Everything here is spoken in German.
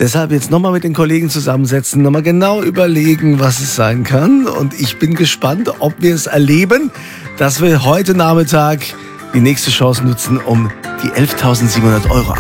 Deshalb jetzt nochmal mit den Kollegen zusammensetzen, nochmal genau überlegen, was es sein kann. Und ich bin gespannt, ob wir es erleben, dass wir heute Nachmittag die nächste Chance nutzen, um die 11.700 €